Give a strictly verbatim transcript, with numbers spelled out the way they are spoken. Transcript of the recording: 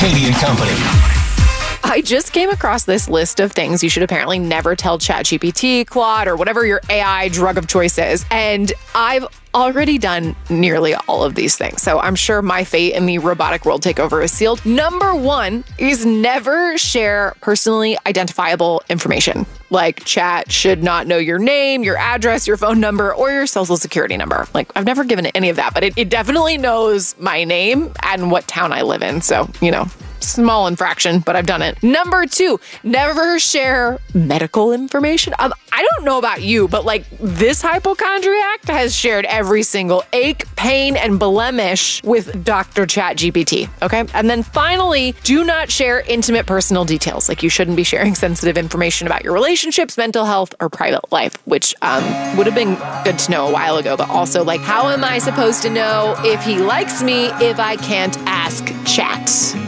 Katie and Company. I just came across this list of things you should apparently never tell ChatGPT, Claude, or whatever your A I drug of choice is. And I've already done nearly all of these things. So I'm sure my fate in the robotic world takeover is sealed. Number one is never share personally identifiable information. Like chat should not know your name, your address, your phone number, or your social security number. Like I've never given it any of that, but it, it definitely knows my name and what town I live in. So, you know, small infraction, but I've done it. Number two, never share medical information. Um, I don't know about you, but like this hypochondriac has shared every single ache, pain, and blemish with Doctor ChatGPT. Okay. And then finally, do not share intimate personal details. Like you shouldn't be sharing sensitive information about your relationships, mental health, or private life, which um, would have been good to know a while ago. But also, like, how am I supposed to know if he likes me if I can't ask chat?